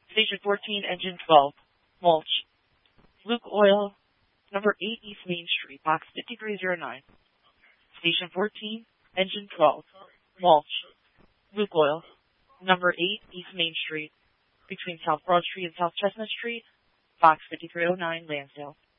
Station 14, Engine 12, Mulch. Luke Oil, number 8 East Main Street, Box 5309. Station 14, Engine 12, Mulch. Luke Oil, number 8 East Main Street, between South Broad Street and South Chestnut Street, Box 5309, Lansdale.